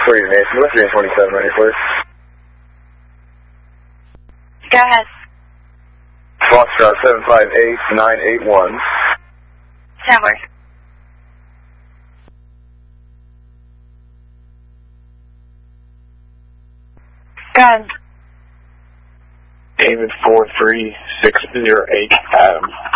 Sorry, Nathan. What's your 27 ready, please? Go ahead. Foxtrot 758981. Soundward. Go ahead. David 43608 Adam.